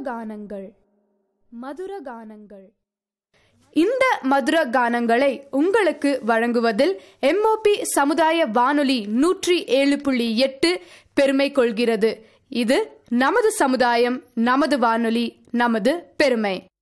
மதுரகானங்கள். இந்த மதுர கானங்களை உங்களுக்கு வழங்குவதில் எம்ஓபி சமுதாய வானொலி 107.8 பெருமை கொள்கிறது. இது நமது சமுதாயம், நமது வானொலி, நமது பெருமை.